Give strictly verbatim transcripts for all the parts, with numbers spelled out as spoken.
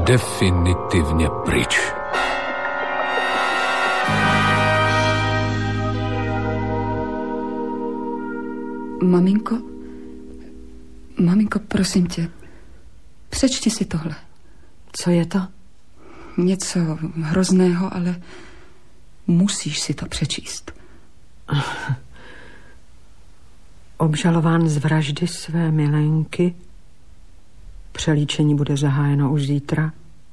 definitivně pryč. Maminko, maminko, prosím tě, přečti si tohle. Co je to? Něco hrozného, ale musíš si to přečíst. Obžalován z vraždy své milenky. Přelíčení bude zahájeno už zítra.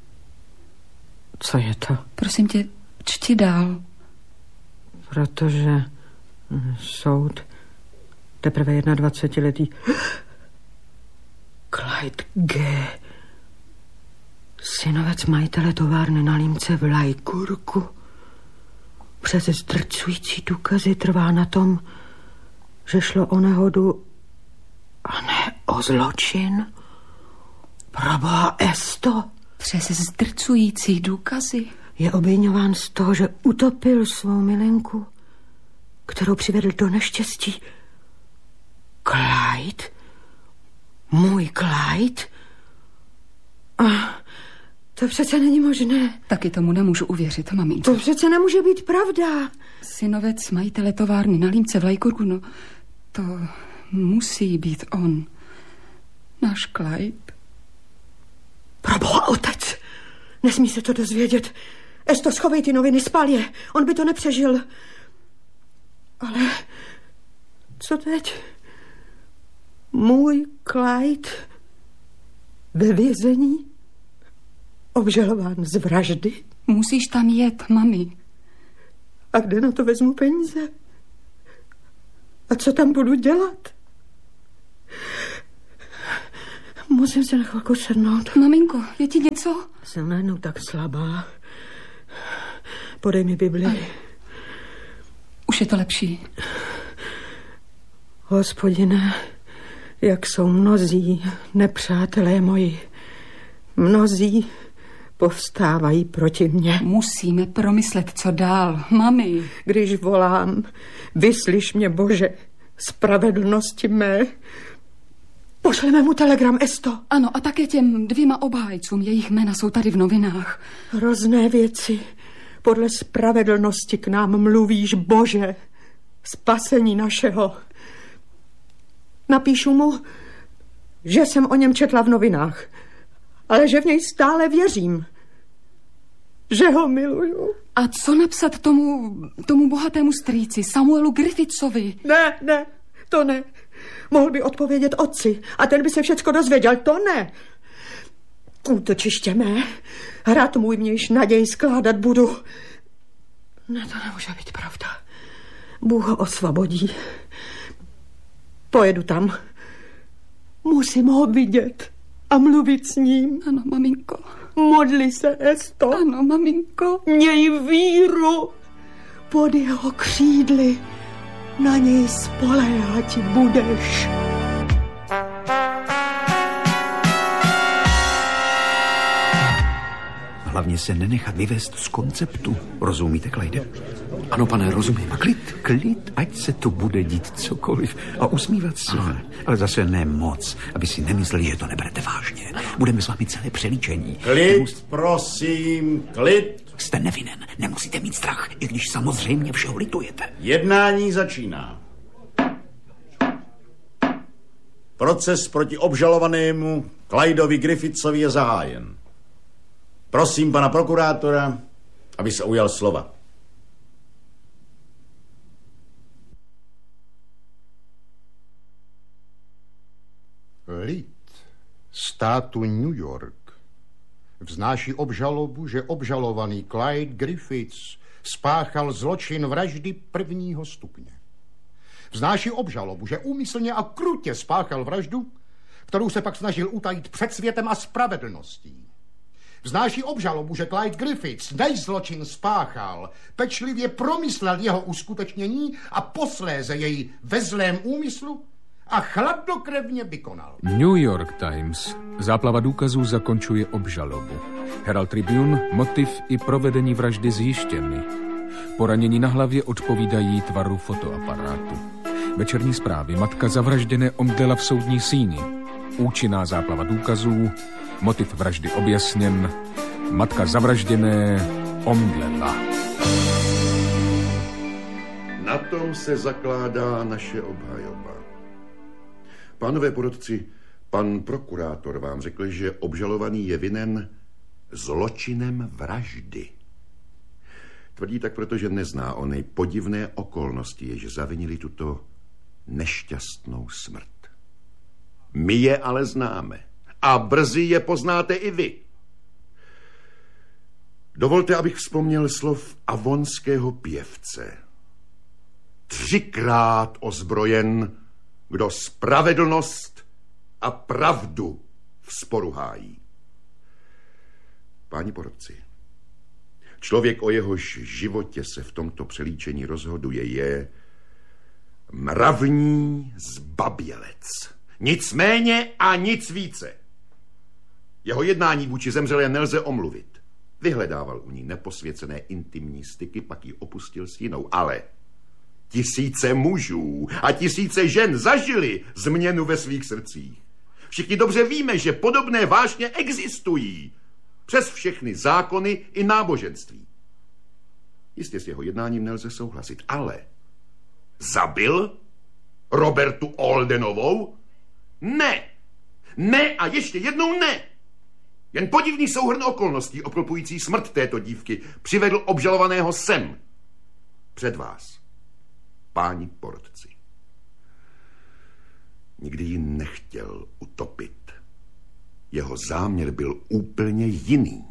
Co je to? Prosím tě, čti dál. Protože soud teprve jednadvacetiletý Clyde G. synovec majitele továrny na Límce v Lajkurku, přes zdrcující důkazy trvá na tom, že šlo o nehodu a ne o zločin. Proboha, Esto. Přes zdrcující důkazy? Je obviňován z toho, že utopil svou milenku, kterou přivedl do neštěstí. Clyde? Můj Clyde? Ah, to přece není možné. Taky tomu nemůžu uvěřit, maminko. To přece nemůže být pravda. Synovec majitele továrny na Límce v Lajkurku, no to musí být on. Náš Clyde. Proboha, otec, nesmí se to dozvědět. Esto, schovej ty noviny, spal je. On by to nepřežil. Ale co teď? Můj Clyde ve vězení? Obžalován z vraždy? Musíš tam jet, mami. A kde na to vezmu peníze? A co tam budu dělat? Musím se na chvilku sednout. Maminko, je ti něco? Jsem najednou tak slabá. Podej mi Bibli. Ale už je to lepší. Hospodine, jak jsou mnozí nepřátelé moji. Mnozí povstávají proti mně. Musíme promyslet, co dál, mami. Když volám, vyslyš mě, Bože, spravedlnosti mé. Pošleme mu telegram, Esto. Ano, a také těm dvěma obhájcům, jejich jména jsou tady v novinách. Hrozné věci. Podle spravedlnosti k nám mluvíš, Bože, spasení našeho. Napíšu mu, že jsem o něm četla v novinách, ale že v něj stále věřím. Že ho miluju. A co napsat tomu, tomu bohatému strýci, Samuelu Griffithsovi? Ne, ne, to ne. Mohl by odpovědět otci a ten by se všecko dozvěděl, to ne. Útočiště mé, hrad můj mějš naději skládat budu. Ne, to nemůže být pravda. Bůh ho osvobodí. Pojedu tam. Musím ho vidět a mluvit s ním. Ano, maminko. Modli se, Esto. Ano, maminko. Měj víru. Pod jeho křídly na něj spoléhat budeš. Hlavně se nenechat vyvést z konceptu. Rozumíte, Clyde? Ano, pane, rozumím. A klid, klid, ať se tu bude dít cokoliv. A usmívat se. Ano. Ale zase ne moc, aby si nemysleli, že to neberete vážně. Budeme s vámi celé přelíčení. Klid, Nemus... prosím, klid. Jste nevinen, nemusíte mít strach, i když samozřejmě všeho litujete. Jednání začíná. Proces proti obžalovanému Clydovi Griffithsovi je zahájen. Prosím pana prokurátora, aby se ujal slova. Lid státu New York vznáší obžalobu, že obžalovaný Clyde Griffiths spáchal zločin vraždy prvního stupně. Vznáší obžalobu, že úmyslně a krutě spáchal vraždu, kterou se pak snažil utajit před světem a spravedlností. Vznáší obžalobu, že Clyde Griffiths, než zločin spáchal, pečlivě promyslel jeho uskutečnění a posléze jej ve zlém úmyslu a chladnokrevně vykonal. New York Times. Záplava důkazů zakončuje obžalobu. Herald Tribune, motiv i provedení vraždy zjištěny. Poranění na hlavě odpovídají tvaru fotoaparátu. Večerní zprávy. Matka zavražděné omdlela v soudní síni. Účinná záplava důkazů, motiv vraždy objasněn, matka zavražděné omdlela. Na tom se zakládá naše obhajoba. Pánové porotci, pan prokurátor vám řekl, že obžalovaný je vinen zločinem vraždy. Tvrdí tak, protože nezná ony podivné okolnosti, jež zavinili tuto nešťastnou smrt. My je ale známe a brzy je poznáte i vy. Dovolte, abych vzpomněl slov avonského pěvce. Třikrát ozbrojen, kdo spravedlnost a pravdu v sporu hájí. Páni porotci, člověk, o jehož životě se v tomto přelíčení rozhoduje, je mravní zbabělec. Nicméně a nic více. Jeho jednání vůči zemřelé nelze omluvit. Vyhledával u ní neposvěcené intimní styky, pak ji opustil s jinou, ale tisíce mužů a tisíce žen zažili změnu ve svých srdcích. Všichni dobře víme, že podobné vášně existují přes všechny zákony i náboženství. Jistě s jeho jednáním nelze souhlasit, ale zabil Robertu Oldenovou? Ne! Ne a ještě jednou ne! Jen podivný souhrn okolností obklopující smrt této dívky přivedl obžalovaného sem. Před vás, páni porotci. Nikdy ji nechtěl utopit. Jeho záměr byl úplně jiný.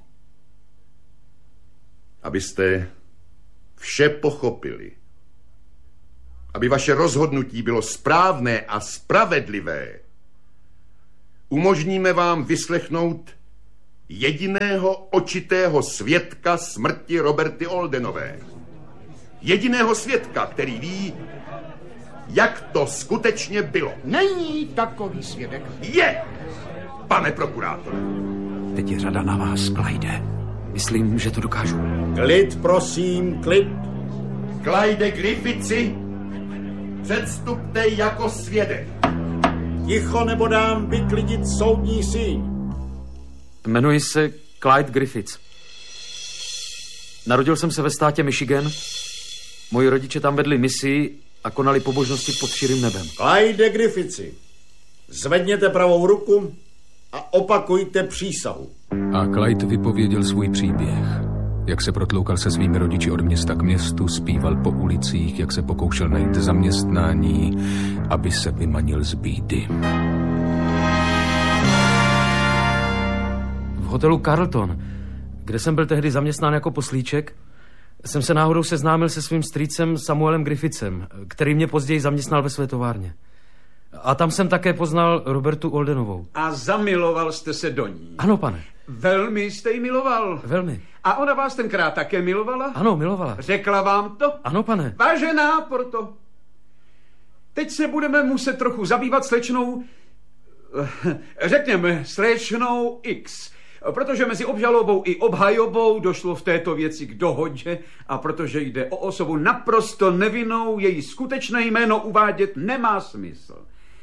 Abyste vše pochopili, aby vaše rozhodnutí bylo správné a spravedlivé, umožníme vám vyslechnout jediného očitého svědka smrti Roberty Oldenové. Jediného svědka, který ví, jak to skutečně bylo. Není takový svědek. Je, pane prokurátor. Teď je řada na vás, Clyde. Myslím, že to dokážu. Klid, prosím, klid. Clyde Griffitsi, předstupte jako svědek. Ticho, nebo dám vyklidit soudní síň. Jmenuji se Clyde Griffiths. Narodil jsem se ve státě Michigan. Moji rodiče tam vedli misi a konali pobožnosti pod širým nebem. Clyde Griffitsi, zvedněte pravou ruku a opakujte přísahu. A Clyde vypověděl svůj příběh. Jak se protloukal se svými rodiči od města k městu, zpíval po ulicích, jak se pokoušel najít zaměstnání, aby se vymanil z bídy. V hotelu Carlton, kde jsem byl tehdy zaměstnán jako poslíček, jsem se náhodou seznámil se svým strýcem Samuelem Griffithsem, který mě později zaměstnal ve své továrně. A tam jsem také poznal Robertu Oldenovou. A zamiloval jste se do ní? Ano, pane. Velmi jste ji miloval? Velmi. A ona vás tenkrát také milovala? Ano, milovala. Řekla vám to? Ano, pane. Vážená Porto, teď se budeme muset trochu zabývat slečnou, řekněme, slečnou X. Protože mezi obžalobou i obhajobou došlo v této věci k dohodě a protože jde o osobu naprosto nevinnou, její skutečné jméno uvádět nemá smysl.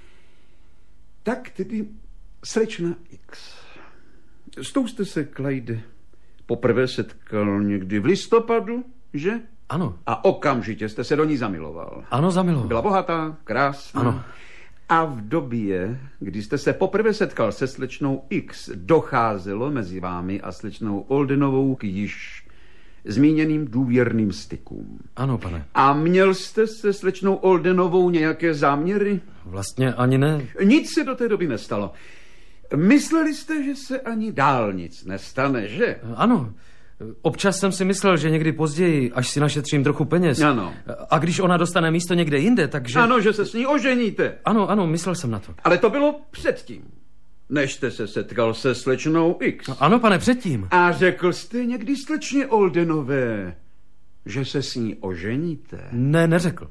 Tak tedy slečna X. S tou jste se, Clyde, poprvé setkal někdy v listopadu, že? Ano. A okamžitě jste se do ní zamiloval. Ano, zamiloval. Byla bohatá, krásná. Ano. A v době, kdy jste se poprvé setkal se slečnou X, docházelo mezi vámi a slečnou Oldenovou k již zmíněným důvěrným stykům. Ano, pane. A měl jste se slečnou Oldenovou nějaké záměry? Vlastně ani ne. Nic se do té doby nestalo. Mysleli jste, že se ani dál nic nestane, že? Ano. Občas jsem si myslel, že někdy později, až si našetřím trochu peněz. Ano. A když ona dostane místo někde jinde, takže... Ano, že se s ní oženíte. Ano, ano, myslel jsem na to. Ale to bylo předtím, než jste se setkal se slečnou X. Ano, pane, předtím. A řekl jste někdy slečně Oldenové, že se s ní oženíte? Ne, neřekl.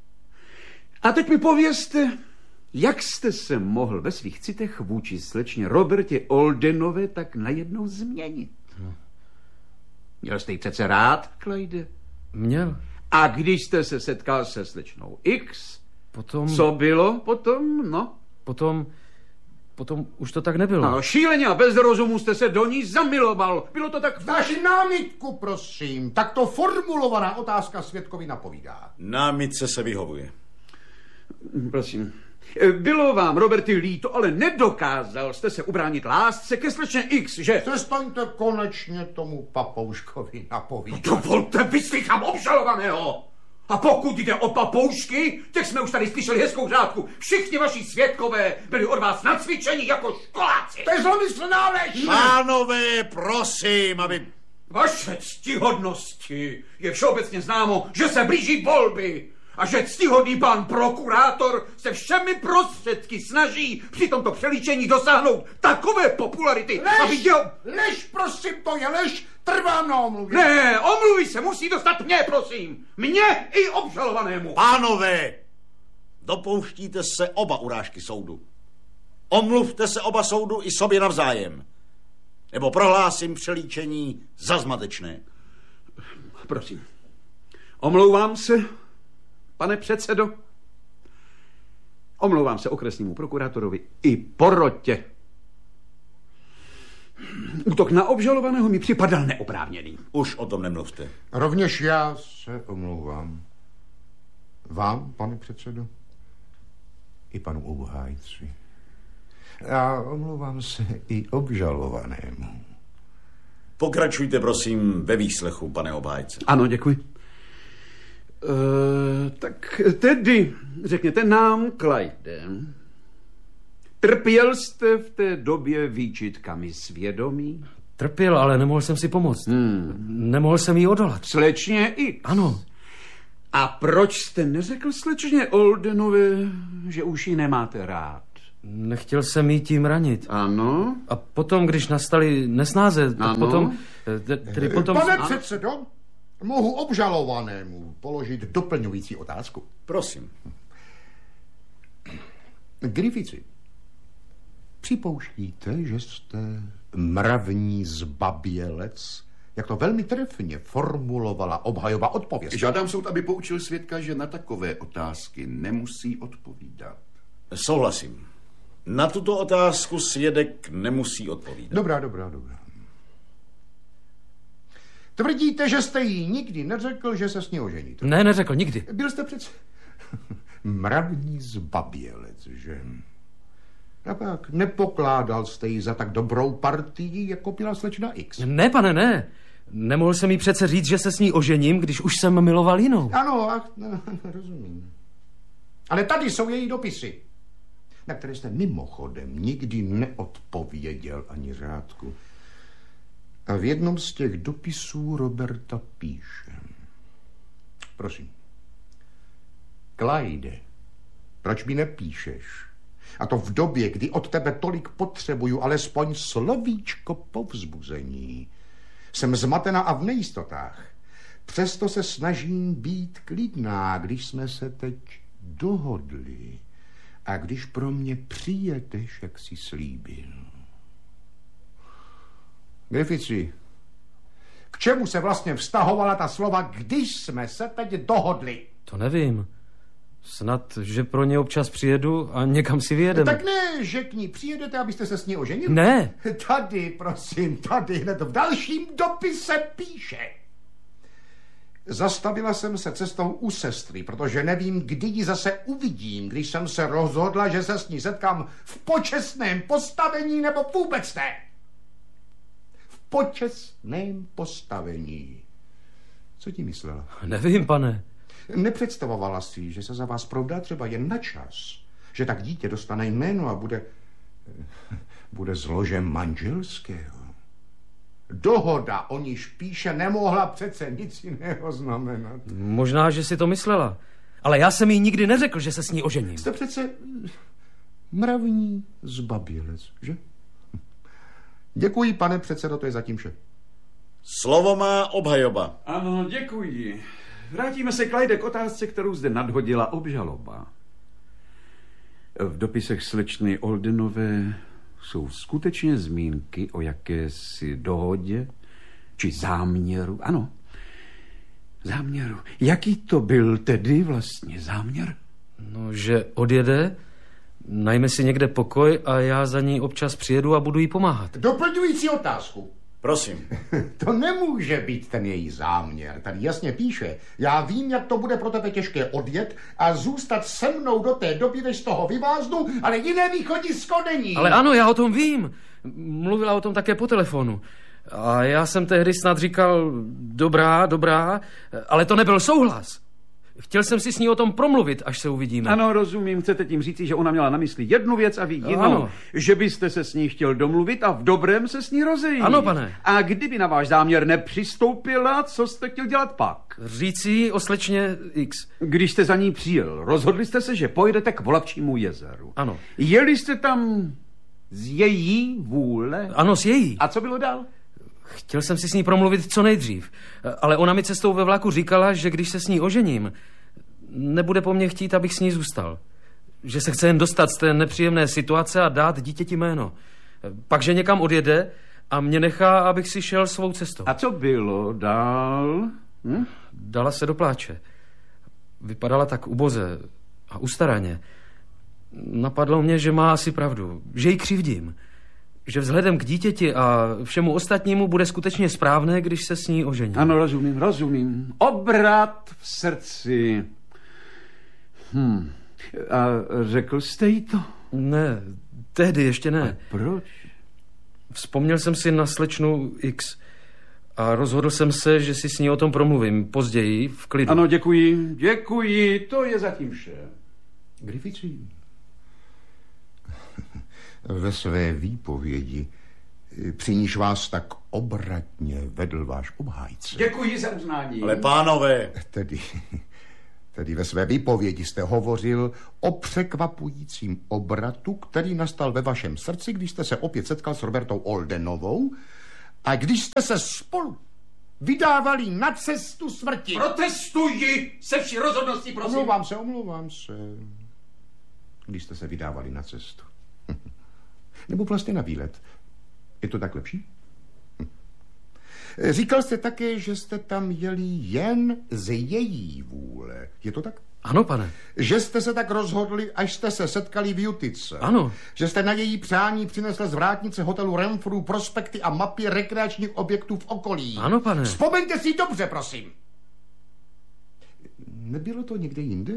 A teď mi povězte, jak jste se mohl ve svých citech vůči slečně Robertě Oldenové tak najednou změnit? No. Měl jste ji přece rád, Clyde? Měl. A když jste se setkal se slečnou X, potom... co bylo potom, no? Potom... potom už to tak nebylo. No, šíleně a bez rozumu jste se do ní zamiloval. Bylo to tak... Naši námitku, prosím. Takto formulovaná otázka svědkovi napovídá. Námitce se vyhovuje. Prosím. Bylo vám, Roberty, líto, ale nedokázal jste se ubránit lásce ke slečně X, že? Přestaňte konečně tomu papouškovi napovídat. Dovolte, vyslýchám obžalovaného. A pokud jde o papoušky, tak jsme už tady slyšeli hezkou řádku. Všichni vaši svědkové byli od vás nacvičeni jako školáci. To je zlomyslná lež! Pánové, prosím, aby... Vaše ctihodnosti je všeobecně známo, že se blíží volby a že ctihodný pan prokurátor se všemi prostředky snaží při tomto přelíčení dosáhnout takové popularity, lež, aby děl... Lež, prosím, to je lež, trvám na omluvě. Ne, omluvy se musí dostat mně, prosím. Mně i obžalovanému. Pánové, dopouštíte se oba urážky soudu. Omluvte se oba soudu i sobě navzájem. Nebo prohlásím přelíčení za zmatečné. Prosím. Omlouvám se, pane předsedo. Omlouvám se okresnímu prokurátorovi i porotě. Útok na obžalovaného mi připadal neoprávněný. Už o tom nemluvte. Rovněž já se omlouvám. Vám, pane předsedo, i panu obhájci. A omlouvám se i obžalovanému. Pokračujte, prosím, ve výslechu, pane obhájce. Ano, děkuji. E, tak tedy, řekněte nám, Clyde, trpěl jste v té době výčitkami svědomí? Trpěl, ale nemohl jsem si pomoct. Hmm. Nemohl jsem jí odolat. Slečně X. Ano. A proč jste neřekl slečně Oldenové, že už ji nemáte rád? Nechtěl jsem jí tím ranit. Ano. A potom, když nastaly nesnáze, tak ano. potom... Tedy potom... Pane předsedo, mohu obžalovanému položit doplňující otázku? Prosím. Griffithy, připouštíte, že jste mravní zbabělec, jak to velmi trefně formulovala obhajoba odpověď? Žádám soud, aby poučil svědka, že na takové otázky nemusí odpovídat. Souhlasím. Na tuto otázku svědek nemusí odpovídat. Dobrá, dobrá, dobrá. Tvrdíte, že jste jí nikdy neřekl, že se s ní oženíte? Ne, neřekl, nikdy. Byl jste přece mravní zbabělec, že? A pak nepokládal jste jí za tak dobrou partii, jako byla slečna X. Ne, pane, ne. Nemohl jsem jí přece říct, že se s ní ožením, když už jsem miloval jinou. Ano, ach, no, rozumím. Ale tady jsou její dopisy, na které jste mimochodem nikdy neodpověděl ani řádku. A v jednom z těch dopisů Roberta píše. Prosím. Clyde, proč mi nepíšeš? A to v době, kdy od tebe tolik potřebuju alespoň slovíčko povzbuzení. Jsem zmatena a v nejistotách. Přesto se snažím být klidná, když jsme se teď dohodli a když pro mě přijedeš, jak jsi slíbil. Griffithy, k čemu se vlastně vztahovala ta slova, když jsme se teď dohodli? To nevím. Snad, že pro ně občas přijedu a někam si vyjedeme. Tak ne, že k ní přijedete, abyste se s ní oženili? Ne. Tady, prosím, tady, hned v dalším dopise píše. Zastavila jsem se cestou u sestry, protože nevím, kdy ji zase uvidím, když jsem se rozhodla, že se s ní setkám v počestném postavení nebo vůbec ne. V počestném postavení. Co ti myslela? Nevím, pane. Nepředstavovala si, že se za vás prodá třeba jen na čas, že tak dítě dostane jméno a bude, bude zložem manželského. Dohoda, o níž píše, nemohla přece nic jiného znamenat. Možná, že si to myslela. Ale já jsem jí nikdy neřekl, že se s ní ožením. Jste přece mravní zbabělec, že? Děkuji, pane předsedo, to je zatím vše. Slovo má obhajoba. Ano, děkuji. Vrátíme se, Clyde, k otázce, kterou zde nadhodila obžaloba. V dopisech slečny Oldenové jsou skutečně zmínky o jakési dohodě či záměru. Ano, záměru. Jaký to byl tedy vlastně záměr? No, že odjede, Najme si někde pokoj a já za ní občas přijedu a budu jí pomáhat. Doplňující otázku. Prosím. To nemůže být ten její záměr. Tady jasně píše, já vím, jak to bude pro tebe těžké odjet a zůstat se mnou do té doby, než z toho vyváznu, ale jiné východisko není. Ale ano, já o tom vím. Mluvila o tom také po telefonu. A já jsem tehdy snad říkal, dobrá, dobrá, ale to nebyl souhlas. Chtěl jsem si s ní o tom promluvit, až se uvidíme. Ano, rozumím. Chcete tím říci, že ona měla na mysli jednu věc a vy jinou. Ano. Že byste se s ní chtěl domluvit a v dobrém se s ní rozejít. Ano, pane. A kdyby na váš záměr nepřistoupila, co jste chtěl dělat pak? Říci o slečně X. Když jste za ní přijel, rozhodli jste se, že pojedete k Volavčímu jezeru. Ano. Jeli jste tam z její vůle? Ano, z její. A co bylo dál? Chtěl jsem si s ní promluvit co nejdřív, ale ona mi cestou ve vlaku říkala, že když se s ní ožením, nebude po mně chtít, abych s ní zůstal. Že se chce jen dostat z té nepříjemné situace a dát dítěti jméno. Pak, že někam odjede a mě nechá, abych si šel svou cestou. A co bylo dál? Hm? Dala se do pláče. Vypadala tak uboze a ustaraně. Napadlo mě, že má asi pravdu, že ji křivdím. Že vzhledem k dítěti a všemu ostatnímu bude skutečně správné, když se s ní ožení. Ano, rozumím, rozumím. Obrat v srdci. Hm. A řekl jste jí to? Ne, tehdy ještě ne. A proč? Vzpomněl jsem si na slečnu X a rozhodl jsem se, že si s ní o tom promluvím později, v klidu. Ano, děkuji, děkuji, to je zatím vše. Griffithy, ve své výpovědi, při níž vás tak obratně vedl váš obhájce. Děkuji za uznání. Ale pánové... Tedy, tedy ve své výpovědi jste hovořil o překvapujícím obratu, který nastal ve vašem srdci, když jste se opět setkal s Robertou Oldenovou a když jste se spolu vydávali na cestu smrti. Protestuji se vší rozhodností, prosím. Omlouvám se, omlouvám se. Když jste se vydávali na cestu. Nebo vlastně na výlet. Je to tak lepší? Říkal jste také, že jste tam jeli jen z její vůle. Je to tak? Ano, pane. Že jste se tak rozhodli, až jste se setkali v Jutice. Ano. Že jste na její přání přinesl z vrátnice hotelu Renfrew prospekty a mapy rekreačních objektů v okolí. Ano, pane. Vzpomeňte si dobře, prosím. Nebylo to někde jinde?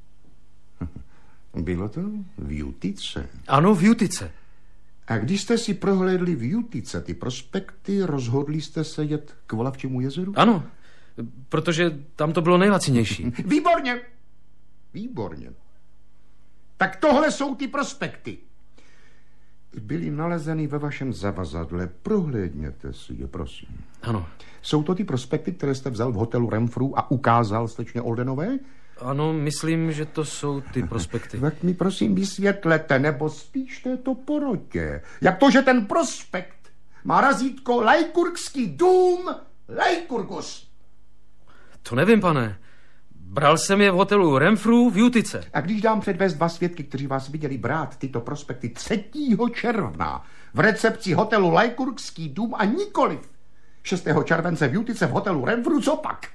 Bylo to v Jutice. Ano, v Jutice. A když jste si prohlédli v Jutice ty prospekty, rozhodli jste se jet k Volavčímu jezeru? Ano, protože tam to bylo nejlacinější. Výborně. Výborně. Tak tohle jsou ty prospekty. Byly nalezeny ve vašem zavazadle. Prohlédněte si je, prosím. Ano. Jsou to ty prospekty, které jste vzal v hotelu Renfrew a ukázal slečně Oldenové? Ano, myslím, že to jsou ty prospekty. Tak mi prosím vysvětlete, nebo spíš této porotě. Jak to, že ten prospekt má razítko Lajkurgský dům Lajkurgus? To nevím, pane. Bral jsem je v hotelu Renfrew v Jutice. A když dám předvést dva svědky, kteří vás viděli brát tyto prospekty třetího června v recepci hotelu Lajkurgský dům a nikoliv šestého července v Jutice v hotelu Renfrew, co pak?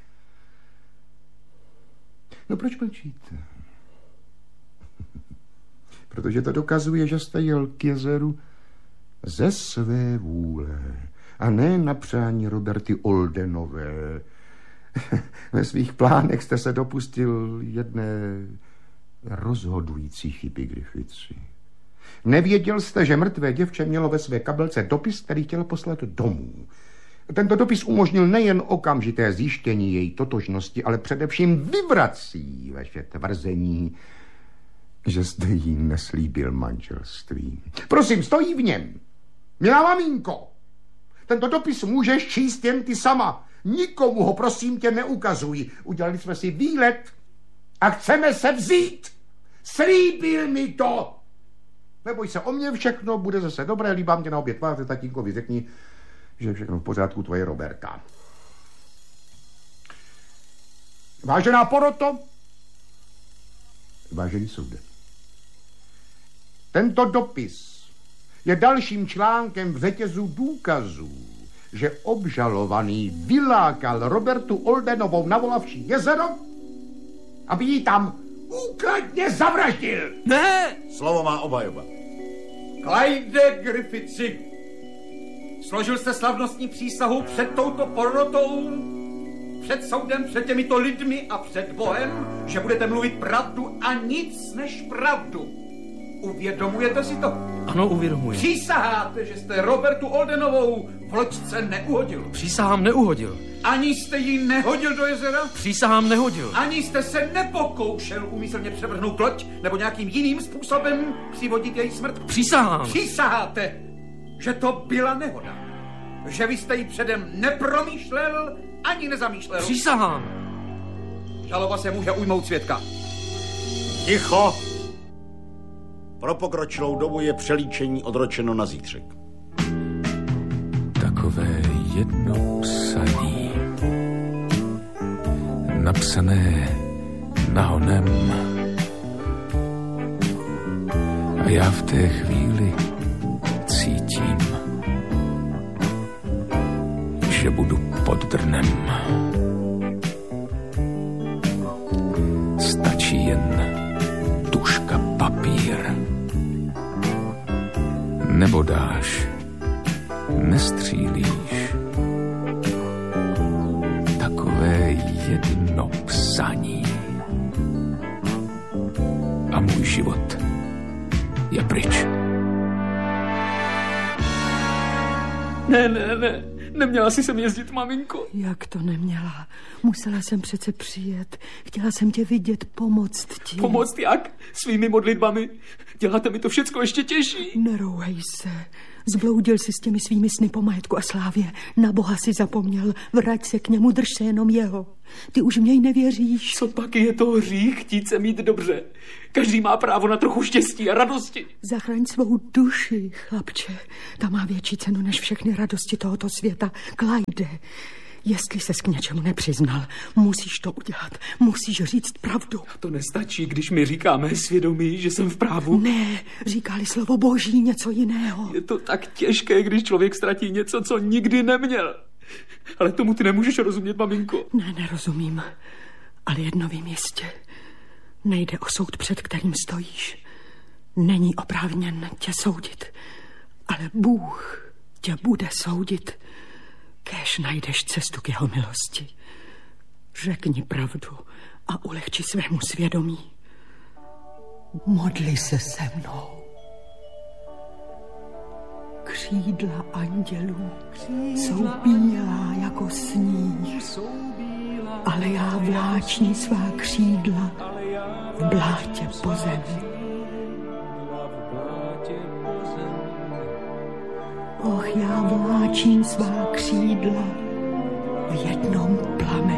No proč mlčíte? Protože to dokazuje, že jste jel k jezeru ze své vůle a ne na přání Roberty Oldenové. Ve svých plánech jste se dopustil jedné rozhodující chyby, Griffithy. Nevěděl jste, že mrtvé děvče mělo ve své kabelce dopis, který chtěl poslat domů. Tento dopis umožnil nejen okamžité zjištění její totožnosti, ale především vyvrací vaše tvrzení, že jste jí neslíbil manželství. Prosím, stojí v něm. Milá maminko, tento dopis můžeš číst jen ty sama. Nikomu ho, prosím tě, neukazuj. Udělali jsme si výlet a chceme se vzít. Slíbil mi to. Neboj se o mě, všechno bude zase dobré, líbám tě na obě tváře, tatínkovi řekni, že všechno v pořádku, tvoje Roberta. Vážená poroto, vážený soude, tento dopis je dalším článkem v řetězu důkazů, že obžalovaný vylákal Robertu Oldenovou na Volavčí jezero, aby ji tam Úkladně zavraždil. Ne! Slovo má obhajoba. Clyde Griffithsi, složil jste slavnostní přísahu před touto porotou, před soudem, před těmito lidmi a před Bohem, že budete mluvit pravdu a nic než pravdu. Uvědomujete si to? Ano, uvědomuji. Přísaháte, že jste Robertu Aldenovou v loďce neuhodil. Přísahám neuhodil. Ani jste ji nehodil do jezera? Přísahám nehodil. Ani jste se nepokoušel úmyslně převrhnout loď nebo nějakým jiným způsobem přivodit její smrt? Přísahám. Přísaháte, že to byla nehoda. Že vy jste ji předem nepromýšlel ani nezamýšlel. Přísahám. Žaloba se může ujmout svědka. Ticho! Pro pokročilou dobu je přelíčení odročeno na zítřek. Takové jedno psaní, napsané nahonem. A já v té chvíli cítím, že budu pod drnem. Stačí jen tužka papír. Nebo dáš, nestřílíš. Takové jedno psaní. A můj život je pryč. Ne, ne, ne. Neměla jsi sem jezdit, maminko. Jak to neměla? Musela jsem přece přijet. Chtěla jsem tě vidět, pomoct ti. Pomoct jak? Svými modlitbami? Děláte mi to všecko ještě těžší. Nerouhej se. Zbloudil jsi s těmi svými sny po majetku a slávě. Na Boha si zapomněl. Vrať se k němu, drž se jenom jeho. Ty už v něj nevěříš. Co pak je to hřích chtít se mít dobře? Každý má právo na trochu štěstí a radosti. Zachraň svou duši, chlapče. Ta má větší cenu než všechny radosti tohoto světa. Clyde, jestli ses k něčemu nepřiznal, musíš to udělat. Musíš říct pravdu. To nestačí, když mi říká mé svědomí, že jsem v právu. Ne, říká-li slovo Boží něco jiného. Je to tak těžké, když člověk ztratí něco, co nikdy neměl. Ale tomu ty nemůžeš rozumět, maminko. Ne, nerozumím. Ale jedno vím jistě. Nejde o soud, před kterým stojíš. Není oprávněn tě soudit. Ale Bůh tě bude soudit, kéž najdeš cestu k jeho milosti. Řekni pravdu a ulehči svému svědomí. Modli se se mnou. Křídla andělů jsou bílá jako sníh, ale já vláčím svá křídla v blátě po zemi. Och, já vláčím svá křídla v jednom